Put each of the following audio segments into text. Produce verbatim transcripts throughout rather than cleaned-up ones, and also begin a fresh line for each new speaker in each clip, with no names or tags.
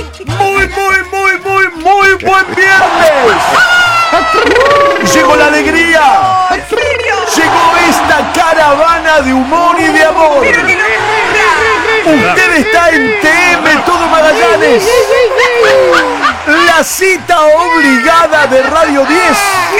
Muy, muy, muy, muy, muy buen viernes. Llegó la alegría. Llegó esta caravana de humor y de amor. Usted está en T M Todo Magallanes. La cita obligada de Radio diez.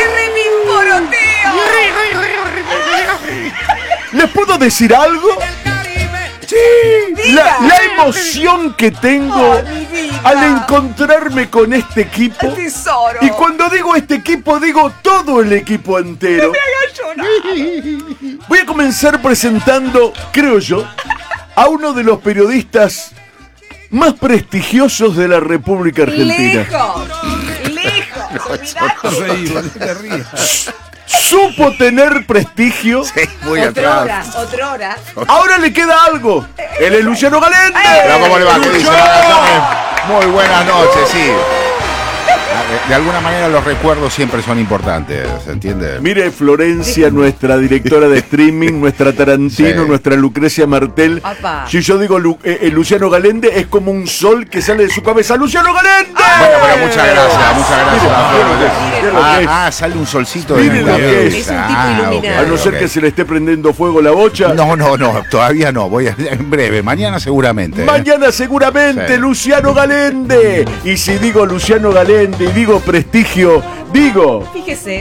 ¿Les puedo decir algo? Sí. La, la emoción que tengo
oh,
al encontrarme con este equipo.
Tesoro.
Y cuando digo este equipo, digo todo el equipo entero.
No me hagas llorar.
Voy a comenzar presentando, creo yo, a uno de los periodistas más prestigiosos de la República Argentina.
Lejos, lejos.
No reí, no te rías.
Supo tener prestigio.
Sí, muy
Otra hora,
atrás.
otra hora.
Ahora le queda algo. Él es Luciano Galende.
Pero ¿cómo le va? ¿Qué dice?
¡Lucho!
Muy buenas noches, sí. De alguna manera los recuerdos siempre son importantes, ¿se entiende?
Mire, Florencia, nuestra directora de streaming, nuestra Tarantino,
Sí.
nuestra Lucrecia Martel.
Apa.
Si yo digo Lu- eh, eh, Luciano Galende, es como un sol que sale de su cabeza. ¡Luciano Galende!
Bueno, pero muchas gracias, muchas gracias.
Mire,
Flor.
mire, mire lo que es.
Ah, ah, sale un solcito
Mire
de
lo
la
que es.
cabeza.
Es un tipo
Ah,
iluminado.
ok,
A no ser
ok.
que se le esté prendiendo fuego la bocha.
No, no, no, todavía no. Voy a, en breve, mañana seguramente. ¿eh?
Mañana seguramente
Sí.
Luciano Galende. Y si digo Luciano Galende y digo prestigio, digo...
Fíjese.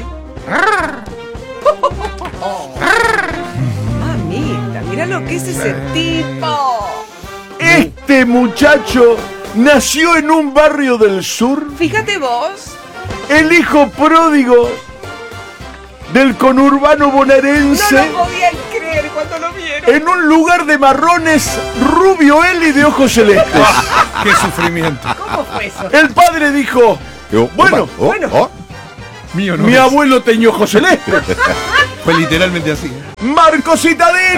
Oh. Mamita, mira lo que es ese tipo.
Este muchacho nació en un barrio del sur,
Fíjate vos.
el hijo pródigo del conurbano
No
bonaerense,
lo podían creer cuando lo vieron.
en un lugar de marrones, rubio él y de ojos celestes.
Qué sufrimiento.
¿Cómo fue eso?
El padre dijo,
Oh,
bueno,
opa, oh,
bueno.
oh.
Mío no
mi
es.
abuelo tenía ojos celestes.
Fue literalmente así.
Marco Citadini.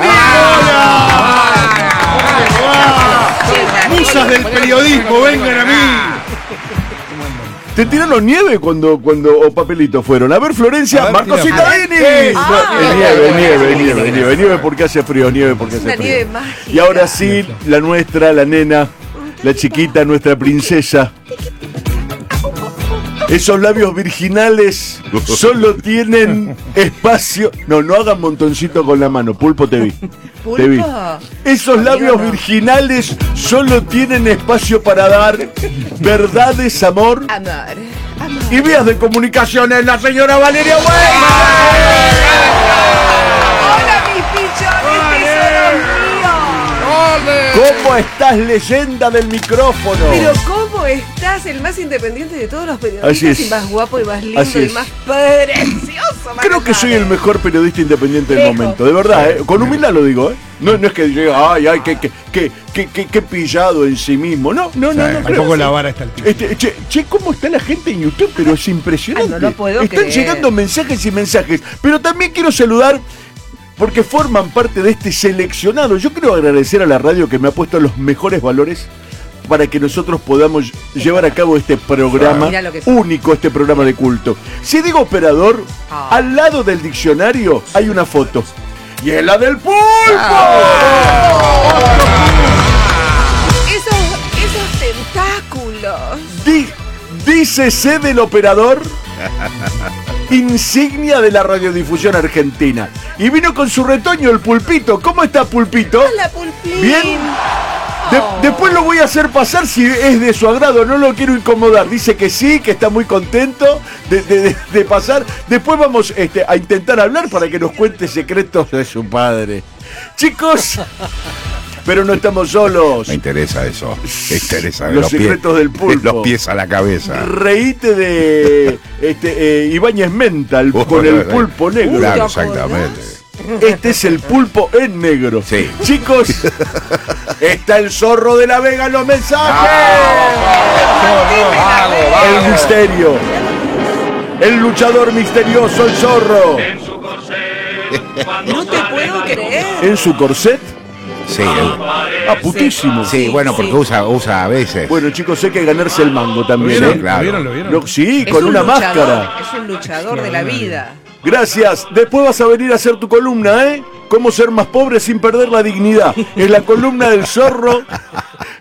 Musas del periodismo, vengan a mí.
¿Te tiraron nieve cuando, cuando o papelito fueron? A ver, Florencia,
A ver,
Marco
tira.
Citadini.
Ah.
No, es nieve, nieve, nieve, nieve, nieve porque hace frío, nieve porque
Es
hace
una nieve
frío.
mágica.
Y ahora sí, la nuestra, la nena, la chiquita, nuestra princesa. Esos labios virginales solo tienen espacio. No, no hagan montoncito con la mano. Pulpo, te vi. Te vi.
¿Pulpo?
Esos
Amigo,
labios
no.
virginales solo tienen espacio para dar verdades, amor
Amor. Amor.
y vías de comunicaciones. La señora Valeria Güey.
Hola, mis pichones, tesoros míos.
¿Cómo estás, leyenda del micrófono?
Pero ¿cómo estás? El más independiente de todos los periodistas.
Así es.
Y más guapo y más lindo
Así
y
es.
más precioso.
Creo que soy el mejor periodista independiente del
Lejos.
momento, de verdad, ¿eh? Con humildad lo digo, ¿eh? No, no es que diga, ay, ay, que, que, que, que, que, que pillado en sí mismo. No, no, no, no.
Tampoco
creo.
la vara está al tipo.
Este, che, che, ¿cómo está la gente en YouTube? Pero es impresionante.
Ay, no lo puedo
Están
creer.
llegando mensajes y mensajes. Pero también quiero saludar porque forman parte de este seleccionado. Yo quiero agradecer a la radio que me ha puesto los mejores valores para que nosotros podamos llevar a cabo este programa
Mirá lo que son.
único, este programa de culto. Si digo operador,
Ah.
al lado del diccionario hay una foto. Y es la del pulpo.
Esos, esos tentáculos.
Di- dícese del operador insignia de la radiodifusión argentina. Y vino con su retoño el pulpito. ¿Cómo está, pulpito?
Hola, Pulpín.
Bien. De-
Oh.
Después lo voy a hacer pasar si es de su agrado, no lo quiero incomodar. Dice que sí, que está muy contento de, de- de- de pasar. Después vamos este, a intentar hablar para que nos cuente secretos de su padre. Chicos, pero no estamos solos.
Me interesa eso. Me interesa. de
Los
pies-
secretos del pulpo.
de los pies a la cabeza.
Reíte de este, eh, Ibáñez Mental con el pulpo negro.
Claro,
¿Te acordás?
exactamente.
Este es el pulpo en negro.
Sí.
Chicos, está el zorro de la Vega en los mensajes. El misterio. El luchador misterioso, el zorro.
No te puedo creer.
¿En su corset?
Sí, el-
Ah, putísimo.
sí, bueno, porque
Sí.
usa, usa a veces.
Bueno, chicos, hay que ganarse el mango
¿Lo
también,
vieron?
¿eh?
claro.
¿Lo vieron? ¿Lo vieron?
No, sí,
Es
con
un
una
luchador,
máscara.
Es un luchador de la vida.
Gracias. Después vas a venir a hacer tu columna, ¿eh? Cómo ser más pobre sin perder la dignidad. Es la columna del zorro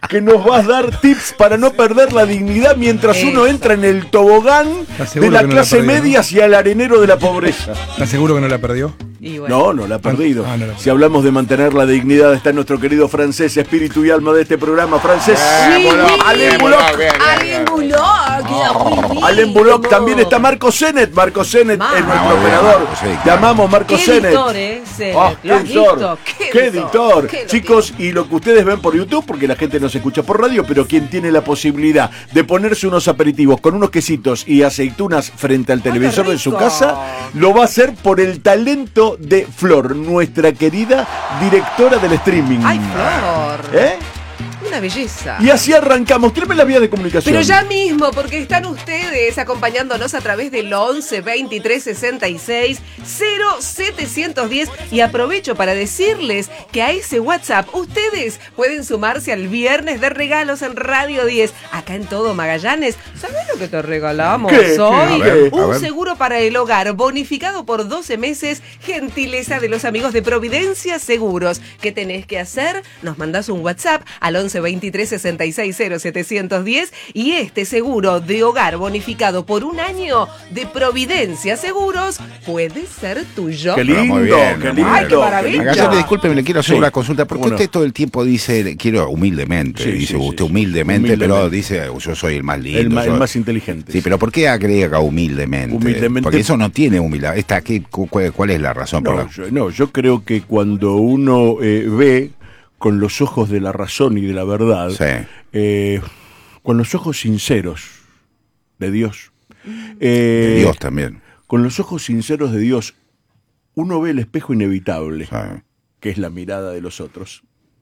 que nos vas a dar tips para no perder la dignidad mientras
Eso.
uno entra en el tobogán
¿Estás
de
seguro
la
que no la
clase
perdió,
media
no?
hacia el arenero de la pobreza.
¿Estás seguro que no la perdió?
Y bueno.
No, no la ha perdido.
Ah, no la-
Si hablamos de mantener la dignidad, está nuestro querido Francés, espíritu y alma de este programa. Francés.
Sí,
Bullock,
sí.
Alain
bien,
Bullock.
bien, bien,
Alguien
bien.
Bullock, queda muy bien.
Alain Bullock, también está Marco Zenet. Marco Zenet
Marco.
es nuestro
Ah, muy bien,
operador.
Marco, sí,
Te
claro.
amamos, Marco
Qué
Zenet.
editor, eh, Zenet.
Oh,
¿Lo has
qué editor,
visto?
qué editor.
Qué lo
Chicos, y lo que ustedes ven por YouTube, porque la gente no se escucha por radio, pero quien tiene la posibilidad de ponerse unos aperitivos con unos quesitos y aceitunas frente al televisor de su
rico.
casa, lo va a hacer por el talento de Flor, nuestra querida directora del streaming.
Ay, Flor.
¿Eh?
Una belleza.
Y así arrancamos. Tírame la vía de comunicación.
Pero ya mismo, porque están ustedes acompañándonos a través del once veintitrés sesenta y seis cero setecientos diez y aprovecho para decirles que a ese WhatsApp ustedes pueden sumarse al viernes de regalos en Radio diez. Acá en todo Magallanes, ¿sabés lo que te regalamos
¿Qué?
hoy?
A ver, a
Un
ver.
seguro para el hogar bonificado por doce meses, gentileza de los amigos de Providencia Seguros. ¿Qué tenés que hacer? Nos mandás un WhatsApp al once veintitrés sesenta y seis cero setecientos diez y este seguro de hogar bonificado por un año de Providencia Seguros puede ser tuyo.
Qué
Pero
lindo,
muy bien,
qué
muy
lindo.
bien. Ay, qué maravilla.
Magallanes, discúlpeme, le quiero hacer
Sí.
una consulta. ¿Por qué
¿Cómo no?
usted todo el tiempo dice, quiero humildemente,
Sí,
dice
sí,
usted
sí.
humildemente,
Humildemente.
pero dice, yo soy el más lindo?
El, ma- el
yo-
más inteligente.
Sí, pero ¿por qué agrega humildemente?
Humildemente.
Porque eso no tiene humildad. Esta, ¿qué, cu- cu- ¿Cuál es la razón? por
No,
la-
yo, no, yo creo que cuando uno eh, ve con los ojos de la razón y de la verdad,
Sí.
eh, con los ojos sinceros de Dios, eh,
De Dios también.
con los ojos sinceros de Dios, uno ve el espejo inevitable,
Sí.
que es la mirada de los otros.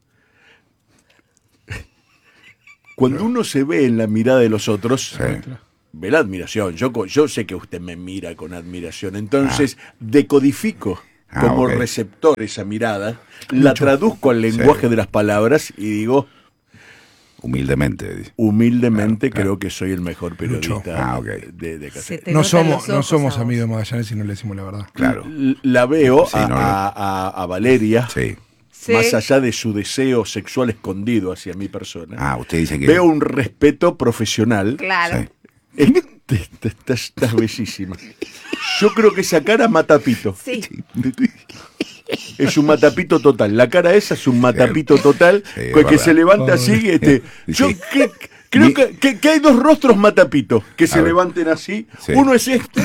Cuando uno se ve en la mirada de los otros,
Sí.
ve la admiración. Yo, co- yo sé que usted me mira con admiración, entonces decodifico
Ah,
como
ok.
receptor esa mirada, la traduzco al lenguaje
Sí.
de las palabras y digo,
Humildemente. dice.
humildemente
Claro, claro.
creo que soy el mejor periodista
Ah, ok.
de, de acá.
Se te
No
notan
somos,
los
no
ojos
somos
a vos.
amigos de Magallanes y no le decimos la verdad.
Claro.
L- La veo
Sí,
a,
no, no.
a- a- a Valeria,
Sí.
Sí.
más allá de su deseo sexual escondido hacia mi persona.
Ah, usted dice que.
Veo un respeto profesional.
Claro.
Sí.
Este- Estás, estás bellísima. Yo creo que esa cara mata a Pito.
Sí.
Es un matapito total. La cara esa es un matapito total
Sí, es
que, que
verdad.
se levanta así. Este,
Sí.
yo cre- creo
Mi-
que, que- que hay dos rostros matapito que se
ver.
levanten así.
Sí.
Uno es este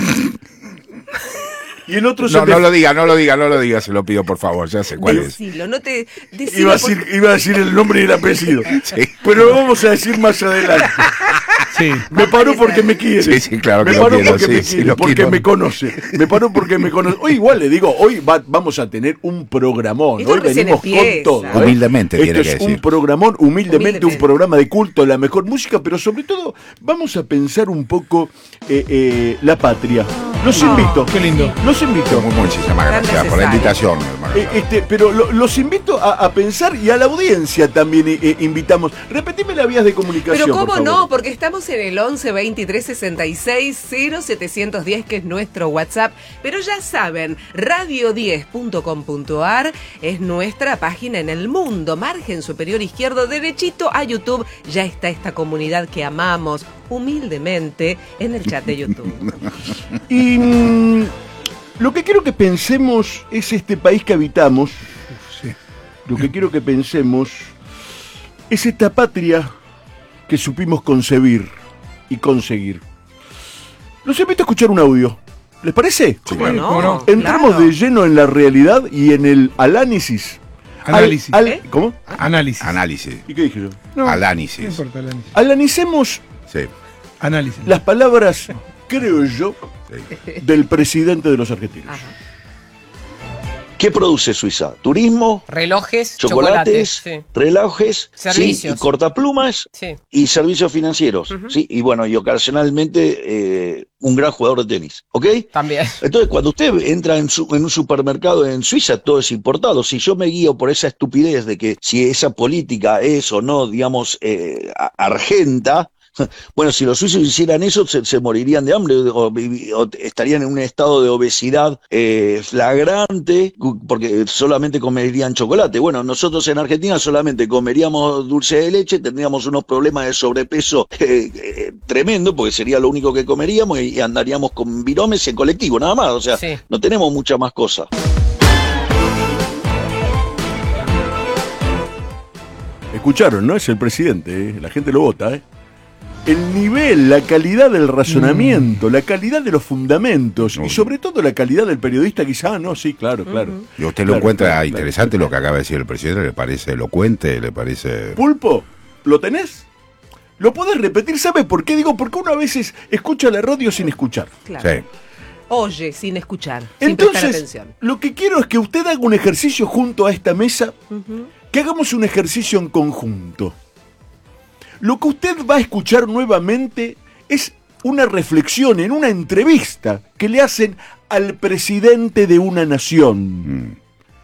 y el otro es
No,
el de-
no lo diga, no lo diga, no lo diga, se lo pido por favor, ya sé cuál es.
Decilo, no te. Decilo
Iba a,
por-
decir, iba a decir el nombre y el apellido.
Sí.
Pero lo vamos a decir más adelante.
Sí.
Me paró porque me quiere.
Sí, sí, claro que
me
lo
paró
quiero,
porque
sí,
me
sí,
quiere,
lo
porque
quiero.
me conoce. Me paró porque me conoce. Hoy igual le digo, hoy va- vamos a tener un programón.
Esto
Hoy
recién
venimos con
empieza.
todo. ¿eh?
Humildemente
Esto
tiene
es
que decir.
un programón, humildemente,
Humildemente.
un programa de culto, la mejor música, pero sobre todo vamos a pensar un poco eh, eh, la patria. Los invito.
Qué lindo.
Los invito.
Muy- Muchísimas gracias por
necesario.
la invitación.
Eh,
Magallanes.
este, pero lo- los invito a, a pensar y a la audiencia también eh, eh, invitamos. Repetime las vías de comunicación.
Pero cómo
por favor.
no, porque estamos en el once veintitrés sesenta y seis cero setecientos diez, que es nuestro WhatsApp. Pero ya saben, radio diez punto com punto ar es nuestra página en el mundo. Margen superior izquierdo, derechito a YouTube, ya está esta comunidad que amamos humildemente en el chat de YouTube.
Y mm, lo que quiero que pensemos es este país que habitamos.
Sí.
Lo que quiero que pensemos es esta patria que supimos concebir y conseguir. Los invito a escuchar un audio. ¿Les parece?
¿Cómo
Sí,
no?
¿cómo no?
Entramos
Claro.
de lleno en la realidad y en el análisis. Al-
Análisis.
al-
¿Eh?
¿Cómo?
Análisis.
Análisis.
¿Y qué dije yo?
No, no
Análisis.
importa, el análisis.
Analicemos
Sí.
Análisis.
las palabras, creo yo,
sí.
del presidente de los argentinos.
Ajá.
¿Qué produce Suiza? Turismo,
Relojes,
chocolates,
chocolate,
relojes, ¿sí?
Servicios.
Y cortaplumas
sí.
y servicios financieros, ¿sí? Y bueno, y ocasionalmente eh, un gran jugador de tenis, ¿ok?
Sí, también.
Entonces, cuando usted entra en, su- en un supermercado en Suiza, todo es importado. Si yo me guío por esa estupidez de que si esa política es o no, digamos, eh, a- argenta, Bueno, si los suizos hicieran eso, se, se morirían de hambre o, o estarían en un estado de obesidad eh, flagrante, porque solamente comerían chocolate. Bueno, nosotros en Argentina solamente comeríamos dulce de leche, tendríamos unos problemas de sobrepeso eh, eh, tremendo, porque sería lo único que comeríamos, y, y andaríamos con viromes en colectivo, nada más. O sea, sí. No tenemos mucha más cosa.
Escucharon, ¿no? Es el presidente, ¿eh? La gente lo vota, ¿eh? El nivel, la calidad del razonamiento, mm. la calidad de los fundamentos no. y sobre todo la calidad del periodista, quizá, ¿no? Sí, claro, claro.
Uh-huh. ¿Y usted
claro,
lo encuentra
claro,
interesante
claro.
lo que acaba de decir el presidente? ¿Le parece elocuente? ¿Le parece...?
Pulpo, ¿lo tenés? ¿Lo podés repetir? ¿Sabe por qué? Digo, porque uno a veces escucha la radio sin escuchar.
Claro.
Sí.
Oye, sin escuchar,
Entonces,
sin prestar atención.
Lo que quiero es que usted haga un ejercicio junto a esta mesa, uh-huh. que hagamos un ejercicio en conjunto. Lo que usted va a escuchar nuevamente es una reflexión en una entrevista que le hacen al presidente de una nación. Mm.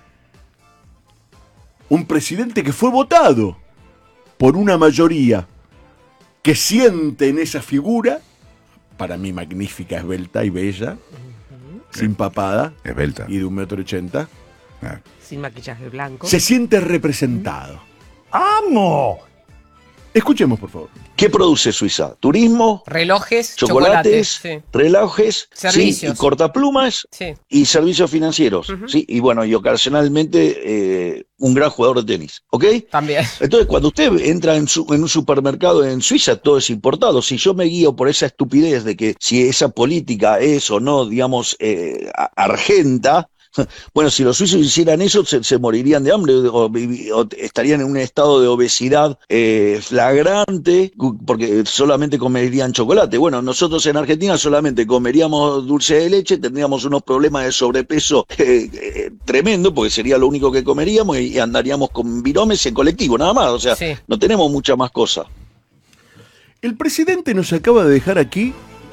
Un presidente que fue votado por una mayoría que siente en esa figura, para mí magnífica, esbelta y bella, uh-huh. sin papada,
esbelta
y de un metro ochenta,
ah. sin maquillaje blanco,
se siente representado.
¡Amo!
Escuchemos, por favor.
¿Qué produce Suiza? Turismo,
relojes,
chocolates,
sí.
relojes,
servicios,
¿sí? Y cortaplumas
sí.
y servicios financieros, uh-huh. ¿sí? Y bueno, y ocasionalmente eh, un gran jugador de tenis, ¿ok?
También.
Entonces, cuando usted entra en, su, en un supermercado en Suiza, todo es importado. Si yo me guío por esa estupidez de que si esa política es o no, digamos, eh, argenta, bueno, si los suizos hicieran eso, se, se morirían de hambre o, o estarían en un estado de obesidad eh, flagrante, porque solamente comerían chocolate. Bueno, nosotros en Argentina solamente comeríamos dulce de leche, tendríamos unos problemas de sobrepeso eh, eh, tremendo, porque sería lo único que comeríamos, y, y andaríamos con viromes en colectivo, nada más. O sea, sí. No tenemos mucha más cosa.
El presidente nos acaba de dejar aquí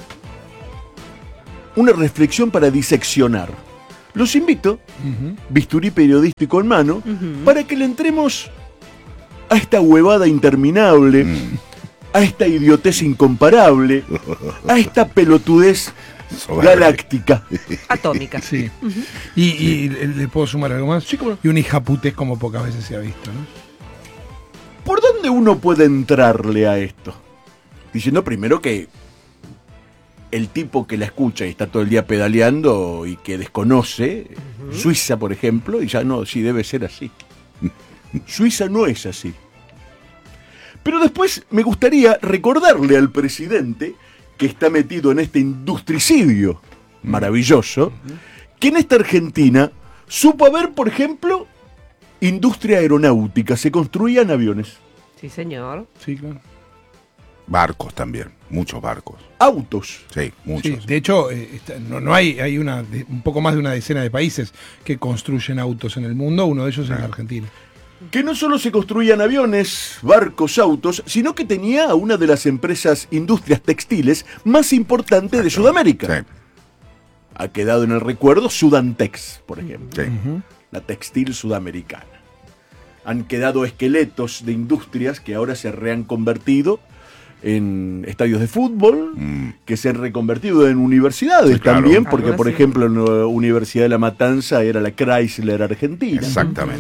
una reflexión para diseccionar. Los invito, uh-huh. bisturí periodístico en mano, uh-huh. para que le entremos a esta huevada interminable, mm. a esta idiotez incomparable, a esta pelotudez galáctica.
Atómica.
Sí. Uh-huh. Y, y le puedo sumar algo más. Sí, ¿cómo no? Y un hijaputez como pocas veces se ha visto, ¿no?
¿Por dónde uno puede entrarle a esto? Diciendo primero que el tipo que la escucha y está todo el día pedaleando y que desconoce, uh-huh. Suiza, por ejemplo, y ya no, sí debe ser así. Suiza no es así. Pero después me gustaría recordarle al presidente, que está metido en este industricidio uh-huh. maravilloso, uh-huh. que en esta Argentina supo haber, por ejemplo, industria aeronáutica, se construían aviones.
Sí, señor.
Sí, claro.
Barcos también, muchos barcos.
Autos.
Sí, muchos.
Sí, de hecho, eh, está, no, no hay, hay una, de, un poco más de una decena de países que construyen autos en el mundo, uno de ellos ah. es la Argentina.
Que no solo se construían aviones, barcos, autos, sino que tenía una de las empresas, industrias textiles más importantes ah, de Sudamérica. Sí. Ha quedado en el recuerdo Sudantex, por ejemplo. Sí. Uh-huh. La textil sudamericana. Han quedado esqueletos de industrias que ahora se rehan convertido en estadios de fútbol, mm. que se han reconvertido en universidades sí, claro. también, porque por sí. ejemplo en la Universidad de La Matanza era la Chrysler Argentina.
Exactamente.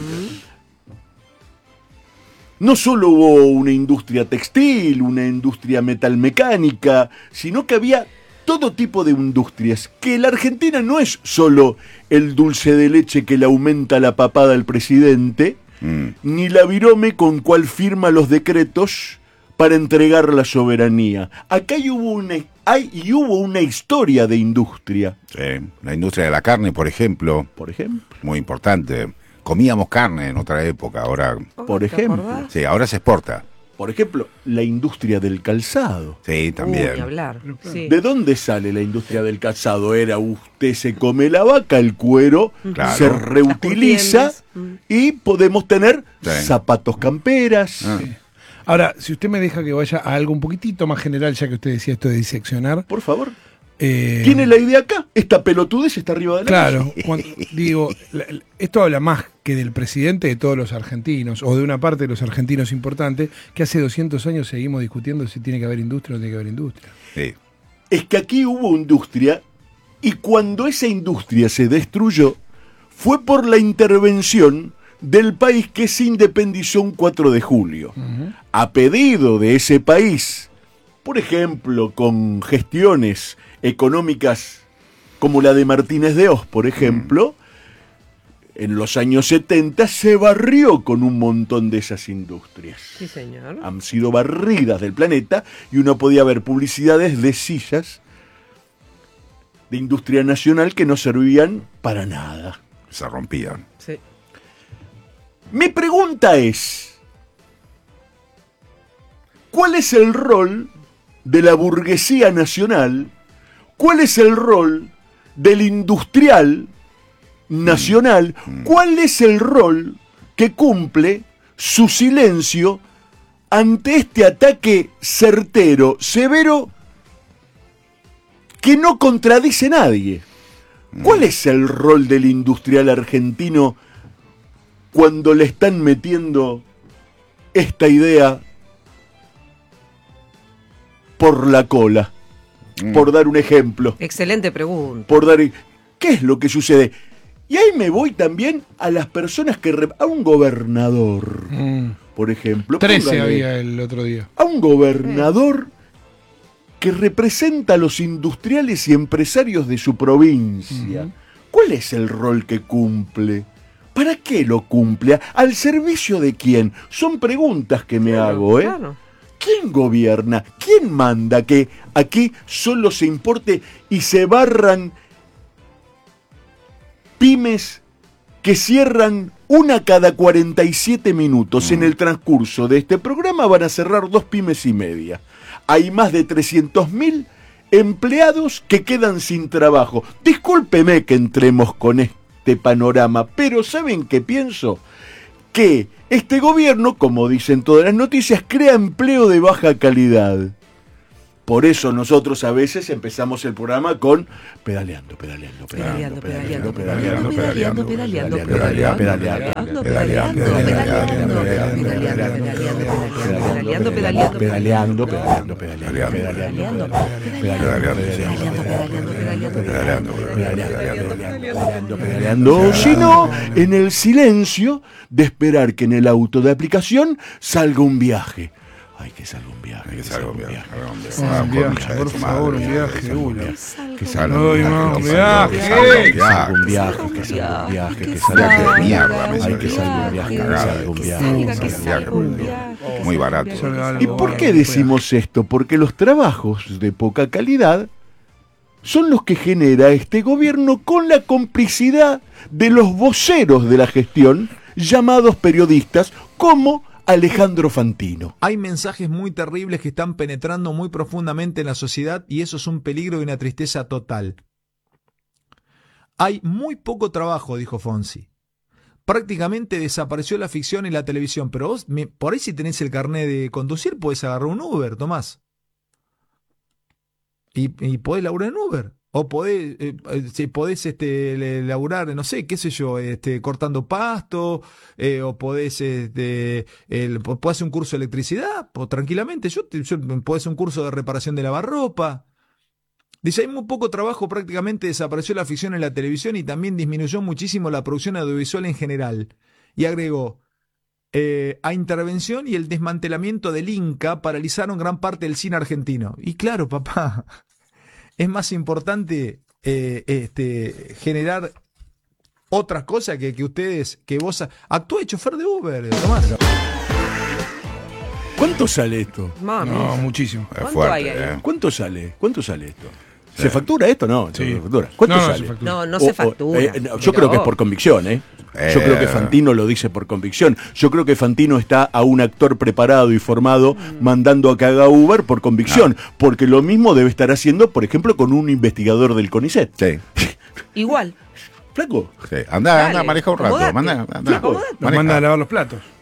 No solo hubo una industria textil, una industria metalmecánica, sino que había todo tipo de industrias, que la Argentina no es solo el dulce de leche que le aumenta la papada al presidente, mm. ni la virome con cual firma los decretos para entregar la soberanía. Acá hay, hubo una, hay y hubo una historia de industria.
Sí, la industria de la carne, por ejemplo.
Por ejemplo.
Muy importante. Comíamos carne en otra época, ahora...
Oh,
por ejemplo.
Sí, ahora se exporta.
Por ejemplo, la industria del calzado.
Sí, también.
Uy, hablar. Sí.
¿De dónde sale la industria del calzado? Era usted se come la vaca, el cuero claro. se reutiliza y podemos tener sí. zapatos camperas.
Ah. Sí. Ahora, si usted me deja que vaya a algo un poquitito más general, ya que usted decía esto de diseccionar.
Por favor.
Eh,
Tiene la idea acá, esta pelotudez está arriba de la
Claro,
mesa.
cuando- digo, la- la- esto habla más que del presidente de todos los argentinos, o de una parte de los argentinos importantes, que hace doscientos años seguimos discutiendo si tiene que haber industria o no tiene que haber industria.
Sí.
Es que aquí hubo industria y cuando esa industria se destruyó fue por la intervención del país que se independizó un cuatro de julio.
Uh-huh.
A pedido de ese país, por ejemplo, con gestiones económicas como la de Martínez de Hoz, por ejemplo, en los años setenta se barrió con un montón de esas industrias.
Sí, señor.
Han sido barridas del planeta y uno podía ver publicidades de sillas de industria nacional que no servían para nada.
Se rompían.
Sí.
Mi pregunta es, ¿cuál es el rol de la burguesía nacional? ¿Cuál es el rol del industrial nacional? ¿Cuál es el rol que cumple su silencio ante este ataque certero, severo, que no contradice a nadie? ¿Cuál es el rol del industrial argentino cuando le están metiendo esta idea por la cola? Por dar un ejemplo.
Excelente pregunta.
Por dar... ¿Qué es lo que sucede? Y ahí me voy también a las personas que... rep- A un gobernador,
Mm.
por ejemplo.
trece
Póngale-
había el otro día.
A un gobernador que representa a los industriales y empresarios de su provincia.
Ujú.
¿Cuál es el rol que cumple? ¿Para qué lo cumple? ¿Al servicio de quién? Son preguntas que me hago, ¿eh?
Claro.
¿Quién gobierna? ¿Quién manda que aquí solo se importe y se barran pymes que cierran una cada cuarenta y siete minutos? En el transcurso de este programa van a cerrar dos pymes y media. Hay más de trescientos mil empleados que quedan sin trabajo. Discúlpeme que entremos con este panorama, pero ¿saben qué pienso? Que este gobierno, como dicen todas las noticias, crea empleo de baja calidad. Por eso nosotros a veces empezamos el programa con pedaleando, pedaleando, pedaleando, pedaleando, pedaleando, pedaleando, pedaleando, pedaleando, pedaleando,
pedaleando, pedaleando,
pedaleando, pedaleando, pedaleando, pedaleando, pedaleando, sino en el silencio de esperar que en el auto de aplicación salga un viaje. Ay, que salga un viaje.
Que salga un viaje.
Ah, un viaje,
concha de
por
tu
favor,
madre,
un viaje,
que salga un
una.
viaje. Que salga
Ay,
un
no, un
viaje.
viaje.
Que salga un
Que
viaje.
salga un viaje, que salga un viaje, que
Que
salga
salga
un
de
viaje.
mierda, me
Ay, que
salió.
salga un viaje, que
Cagada.
salga un viaje.
Salga, que
Salga
salga un viaje.
Muy barato.
Salga algo.
¿Y por qué decimos esto? Porque los trabajos de poca calidad son los que genera este gobierno con la complicidad de los voceros de la gestión, llamados periodistas, como Alejandro Fantino.
Hay mensajes muy terribles que están penetrando muy profundamente en la sociedad y eso es un peligro y una tristeza total. Hay muy poco trabajo, dijo Fonsi. Prácticamente desapareció la ficción y la televisión, pero vos, me, por ahí si tenés el carnet de conducir, podés agarrar un Uber, Tomás. Y, y podés laburar en Uber. O podés, eh, si podés este, le- laburar, no sé, qué sé yo, este, cortando pasto, eh, o podés, este, el, po- podés hacer un curso de electricidad, o tranquilamente, yo, te- yo podés hacer un curso de reparación de lavarropa. Dice, hay muy poco trabajo, prácticamente desapareció la ficción en la televisión y también disminuyó muchísimo la producción audiovisual en general. Y agregó, eh, a intervención y el desmantelamiento del Inca paralizaron gran parte del cine argentino. Y claro, papá, es más importante eh, este, generar otras cosas que, que ustedes, que vos... Actúa de chofer de Uber, Tomás.
¿Cuánto sale esto?
Mami.
No, muchísimo.
Es
¿Cuánto
fuerte,
hay ahí?
¿eh?
¿Cuánto sale? ¿Cuánto sale esto? ¿Se factura esto? No,
Sí.
se factura. ¿Cuánto
No, no,
sale?
se factura.
No, no
O-
se
o-
factura.
eh, no, yo
pero-
creo que es por convicción, ¿eh? Yo
Eh.
creo que Fantino lo dice por convicción. Yo creo que Fantino está a un actor preparado y formado mandando a que haga Uber por convicción. Porque lo mismo debe estar haciendo, por ejemplo, con un investigador del CONICET.
Sí,
Igual.
Flaco,
sí. Anda,
Dale,
anda, maneja un rato.
acomodate.
Manda, anda.
Acomodate.
Nos
Maneja.
manda a lavar los platos.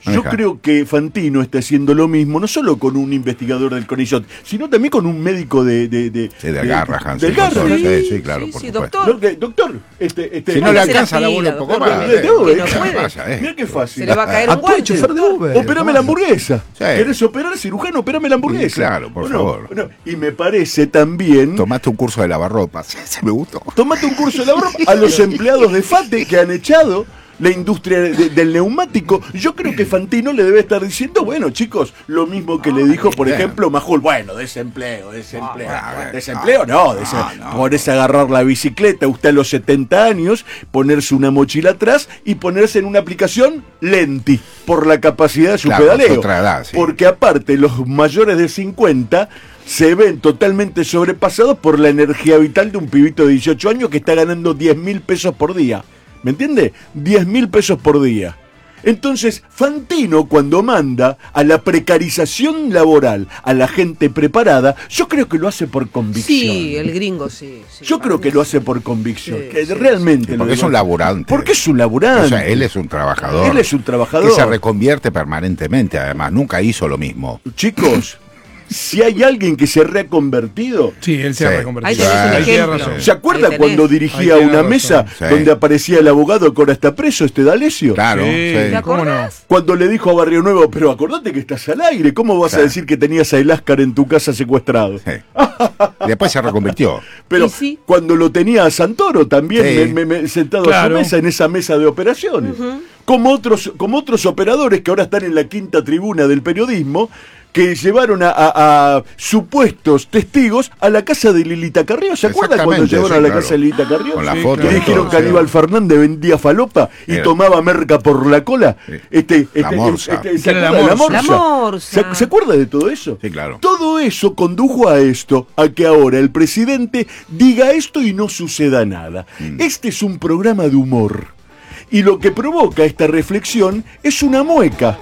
Yo
Ajá.
creo que Fantino está haciendo lo mismo, no solo con un investigador del CONICET, sino también con un médico de... de, de
Sí, de Garrahan.
de
sí,
Garrahan.
con-
Sí,
sí, sí, claro,
sí,
por
sí,
supuesto.
doctor.
¿No? Que- doctor, este, este,
Si no
Bueno,
le
se la
alcanza la bola un
pida,
poco
doctor,
más.
que
eh,
no,
que
eh,
no
¿qué
puede.
pasa?
eh.
Mirá qué fácil.
Se le va a caer un
Actúe
guante.
chofer de
doctor.
Uber.
Operame la hamburguesa.
Sí.
¿Querés operar, cirujano? Operame la hamburguesa.
Sí, claro, por
Bueno,
favor.
bueno, y me parece también...
Tomaste un curso de lavarropas. Se me gustó.
Tomate un curso de lavarropa a los empleados de FATE que han echado la industria de- del neumático. Yo creo que Fantino le debe estar diciendo, bueno, chicos, lo mismo que le dijo, por
bien.
ejemplo, Majul. Bueno, desempleo, desempleo.
Ah, bien.
Desempleo no, dese-
No, no.
ponerse a agarrar la bicicleta, usted a los setenta años, ponerse una mochila atrás y ponerse en una aplicación lenti por la capacidad de su
Claro,
pedaleo.
es otra edad, sí.
Porque aparte, los mayores de cincuenta se ven totalmente sobrepasados por la energía vital de un pibito de dieciocho años que está ganando diez mil pesos por día. ¿Me entiende? diez mil pesos por día. Entonces, Fantino, cuando manda a la precarización laboral a la gente preparada, yo creo que lo hace por convicción.
Sí, el gringo sí. sí,
Yo
para
creo
mí
que
sí.
lo hace por convicción.
Sí,
que
sí,
realmente.
Sí, porque
lo-
es un laburante.
Porque es un laburante.
O sea, él es un trabajador.
Él es un trabajador.
Que se reconvierte permanentemente, además. Nunca hizo lo mismo.
Chicos, si hay alguien que se ha reconvertido,
Sí, él se
Sí.
ha reconvertido.
Ahí tenés un
Ahí tiene
ejemplo.
razón.
¿se acuerda
Ahí tenés.
cuando
Ahí
dirigía
tiene
una
razón.
mesa
Sí.
donde aparecía el abogado que ahora está preso, este D'Alessio?
Claro.
Sí.
sí.
¿Te
¿Cómo no?
acordás?
Cuando le dijo a Barrio Nuevo, pero acordate que estás al aire, ¿cómo vas a
Sí.
decir que tenías a El Ascar en tu casa secuestrado?
Sí. Después se reconvirtió.
Pero
Y sí.
cuando lo tenía a Santoro también
Sí.
me- me- me- sentado
Claro.
a su mesa, en esa mesa de operaciones. Como otros, como otros operadores que ahora están en la quinta tribuna del periodismo, que llevaron a, a- a supuestos testigos a la casa de Lilita Carrió. ¿Se acuerdan cuando
Exactamente,
llevaron
sí,
a la
claro.
casa de Lilita Carrió?
Con la
Sí,
foto.
Que
claro.
y
dijeron
todo,
que
sí.
Aníbal Fernández vendía falopa y
Era.
tomaba merca por la cola.
Sí.
Este,
La
este,
morsa.
este, ¿se
Era la
acuerda de
morsa.
La morsa.
¿Se, se acuerda de todo eso?
Sí, claro.
Todo eso condujo a esto, a que ahora el presidente diga esto y no suceda nada.
Mm.
Este es un programa de humor. Y lo que provoca esta reflexión es una mueca.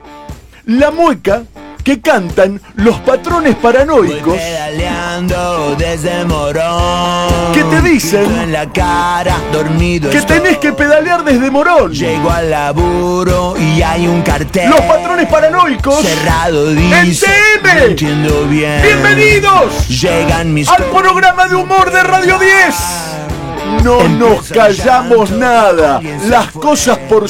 La mueca que cantan los patrones paranoicos
Pedaleando desde Morón.
¿Qué te dicen?
Grito en la cara, dormido
que
estoy.
tenés que pedalear desde Morón.
Llego al laburo y hay un cartel.
Los patrones paranoicos
Cerrado
en
dice.
T M.
No entiendo bien.
¡Bienvenidos
Llegan mis
al programa de humor de Radio diez! No nos callamos nada. Las cosas por